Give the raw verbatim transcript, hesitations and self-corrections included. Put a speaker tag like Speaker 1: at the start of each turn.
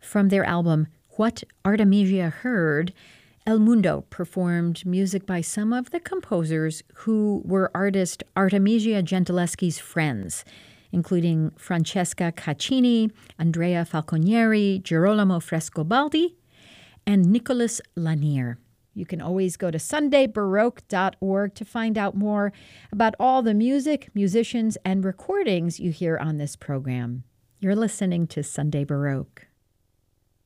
Speaker 1: From their album What Artemisia Heard, El Mundo performed music by some of the composers who were artist Artemisia Gentileschi's friends, including Francesca Caccini, Andrea Falconieri, Girolamo Frescobaldi, and Nicolas Lanier. You can always go to sunday baroque dot org to find out more about all the music, musicians, and recordings you hear on this program. You're listening to Sunday Baroque.